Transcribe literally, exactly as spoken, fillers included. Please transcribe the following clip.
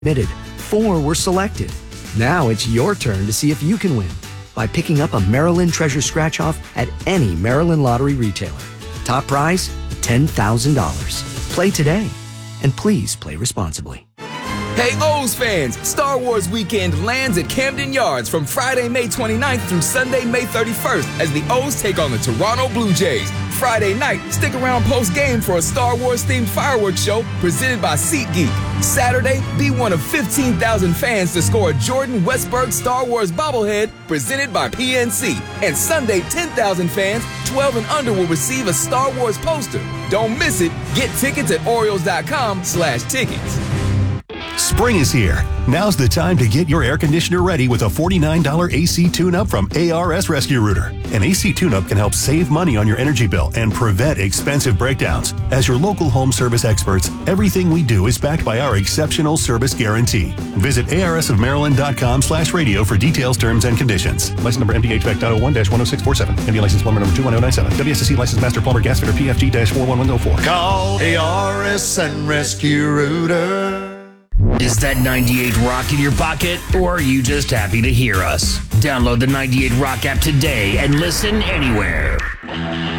Admitted, four were selected. Now it's your turn to see if you can win by picking up a Maryland Treasure Scratch-Off at any Maryland Lottery retailer. Top prize, ten thousand dollars. Play today, and please play responsibly. Hey O's fans, Star Wars Weekend lands at Camden Yards from Friday, May twenty-ninth through Sunday, May thirty-first as the O's take on the Toronto Blue Jays. Friday night, stick around post-game for a Star Wars-themed fireworks show presented by SeatGeek. Saturday, be one of fifteen thousand fans to score a Jordan Westberg Star Wars bobblehead presented by P N C. And Sunday, ten thousand fans, twelve and under, will receive a Star Wars poster. Don't miss it. Get tickets at Orioles dot com slash tickets. Spring is here. Now's the time to get your air conditioner ready with a forty-nine dollars A C tune-up from A R S Rescue Rooter. An A C tune-up can help save money on your energy bill and prevent expensive breakdowns. As your local home service experts, everything we do is backed by our exceptional service guarantee. Visit A R S of Maryland dot com slash radio for details, terms, and conditions. License number M D H V A C dot oh one dash one oh six four seven. M D license plumber number two one oh nine seven. W S S C license master plumber gas fitter P F G dash four one one oh four. Call A R S and Rescue Rooter. Is that ninety-eight Rock in your pocket, or are you just happy to hear us? Download the ninety-eight Rock app today and listen anywhere.